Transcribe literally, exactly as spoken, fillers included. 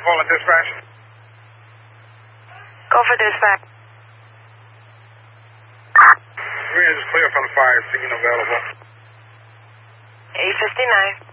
calling dispatch. Go for dispatch. Green is clear from the fire scene available. eight fifty-nine.